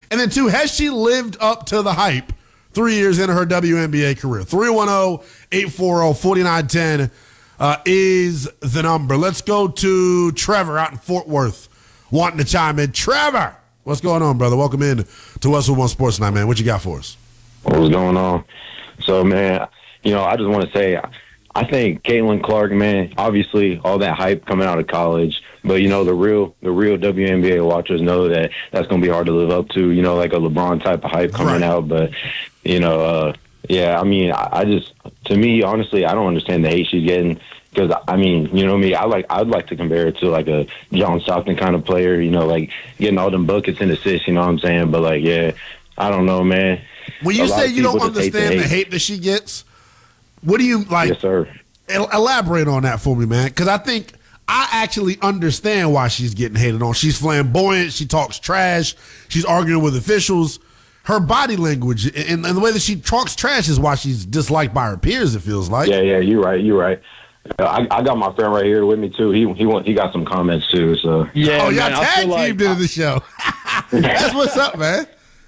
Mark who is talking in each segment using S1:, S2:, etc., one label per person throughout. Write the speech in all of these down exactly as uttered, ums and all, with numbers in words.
S1: And then two, has she lived up to the hype three years into her W N B A career? three one zero, eight four zero, four nine one zero uh, is the number. Let's go to Trevor out in Fort Worth wanting to chime in. Trevor, what's going on, brother? Welcome in to Westwood One Sports Night, man. What you got for us?
S2: What's going on? So, man, you know, I just want to say, I think Caitlin Clark, man, obviously all that hype coming out of college, but, you know, the real the real W N B A watchers know that that's going to be hard to live up to, you know, like a LeBron type of hype coming right. out. But, you know, uh, yeah, I mean, I, I just, to me, honestly, I don't understand the hate she's getting. Because, I mean, you know me, I like, I'd like to compare it to, like, a John Stockton kind of player, you know, like, getting all them buckets and assists, you know what I'm saying? But, like, yeah, I don't know, man.
S1: When you say you don't understand the hate that she gets, what do you, like,
S2: yes, sir.
S1: Elaborate on that for me, man? Because I think I actually understand why she's getting hated on. She's flamboyant. She talks trash. She's arguing with officials. Her body language and, and the way that she talks trash is why she's disliked by her peers, it feels like.
S2: Yeah, yeah, you're right. You're right. I, I got my friend right here with me too. He he want, he got some comments too. So
S3: yeah,
S1: oh, y'all
S3: man,
S1: tag teamed like, into the show. That's what's up, man.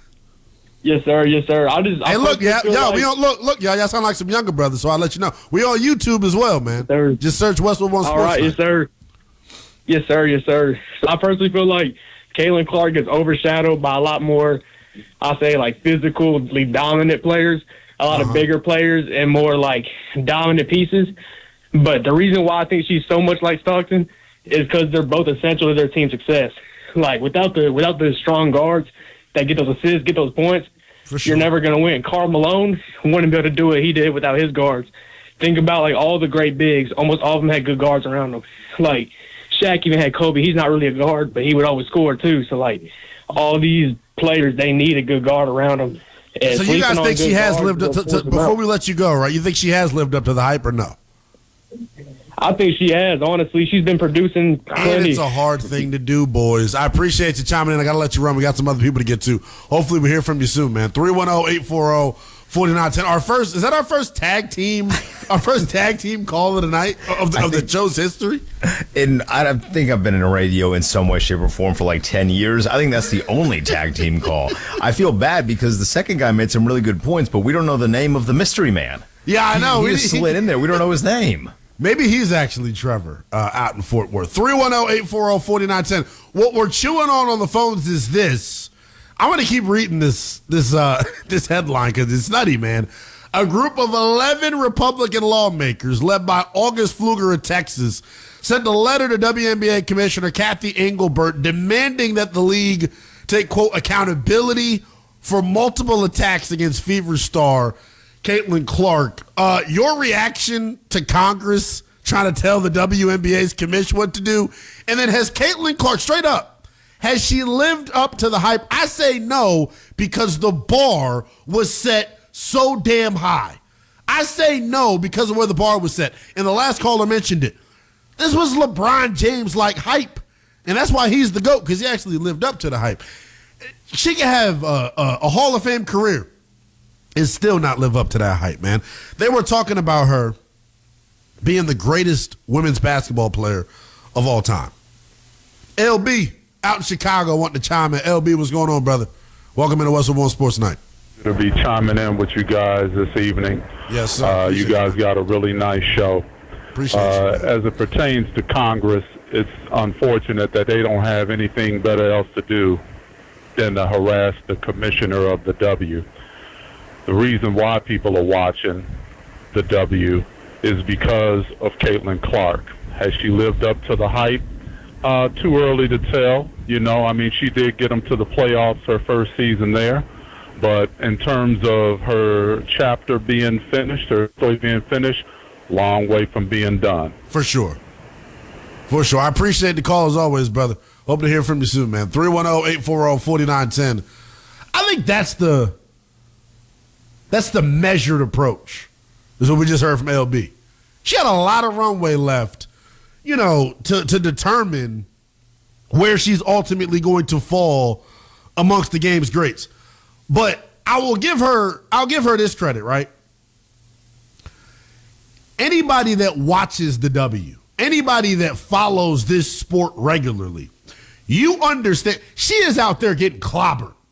S3: Yes, sir. Yes, sir. I just
S1: hey,
S3: I
S1: look, yeah, y'all.
S3: like,
S1: we don't look, look, y'all. Y'all sound like some younger brothers, so I'll let you know. We on YouTube as well, man.
S3: Sir.
S1: Just search Westwood One Sports.
S3: All right, yes, sir. Yes, sir. Yes, sir. So I personally feel like Caitlin Clark gets overshadowed by a lot more, I'll say, like physically dominant players, a lot uh-huh. of bigger players, and more like dominant pieces. But the reason why I think she's so much like Stockton is because they're both essential to their team's success. Like without the without the strong guards that get those assists, get those points,
S1: For sure.
S3: you're never going to win. Karl Malone wouldn't be able to do what he did without his guards. Think about like all the great bigs. Almost all of them had good guards around them. Like Shaq even had Kobe. He's not really a guard, but he would always score too. So like all these players, they need a good guard around them. And
S1: so you guys think she has lived up to, to before
S3: out.
S1: we let you go, right? You think she has lived up to the hype or no?
S3: I think she has, honestly. She's been producing plenty.
S1: And it's a hard thing to do, boys. I appreciate you chiming in. I got to let you run. We got some other people to get to. Hopefully we hear from you soon, man. three one zero, eight four zero, four nine one zero. Our first, is that our first tag team, our first tag team call of the night, of the, of the show's history?
S4: And I think I've been in radio in some way, shape, or form for like ten years. I think that's the only tag team call. I feel bad because the second guy made some really good points, but we don't know the name of the mystery man.
S1: Yeah, I know.
S4: He, he
S1: we,
S4: just slid in there. We don't know his name.
S1: Maybe he's actually Trevor uh, out in Fort Worth. three one zero, eight four zero, four nine one zero. What we're chewing on on the phones is this. I'm going to keep reading this this uh, this headline because it's nutty, man. A group of eleven Republican lawmakers led by August Pfluger of Texas sent a letter to W N B A Commissioner Kathy Engelbert demanding that the league take, quote, accountability for multiple attacks against Fever star Caitlin Clark. Uh, your reaction to Congress trying to tell the W N B A's commission what to do? And then has Caitlin Clark, straight up, has she lived up to the hype? I say no because the bar was set so damn high. I say no because of where the bar was set. And the last caller mentioned it. This was LeBron James-like hype. And that's why he's the GOAT, because he actually lived up to the hype. She can have a, a, a Hall of Fame career and still not live up to that hype, man. They were talking about her being the greatest women's basketball player of all time. L B out in Chicago wanting to chime in. L B, what's going on, brother? Welcome into Westwood One Sports Night.
S5: To be chiming in with you guys this evening.
S1: Yes, sir.
S5: Uh, you guys got a really nice show.
S1: Appreciate
S5: uh,
S1: you.
S5: As it pertains to Congress, it's unfortunate that they don't have anything better else to do than to harass the commissioner of the W. The reason why people are watching the W is because of Caitlin Clark. Has she lived up to the hype? Uh, too early to tell. You know, I mean, she did get them to the playoffs her first season there. But in terms of her chapter being finished, her story being finished, long way from being done.
S1: For sure. For sure. I appreciate the call as always, brother. Hope to hear from you soon, man. three one zero, eight four zero, four nine one zero. I think that's the that's the measured approach. This is what we just heard from L B. She had a lot of runway left, you know, to, to determine where she's ultimately going to fall amongst the game's greats. But I will give her, I'll give her this credit, right? Anybody that watches the W, anybody that follows this sport regularly, you understand she is out there getting clobbered.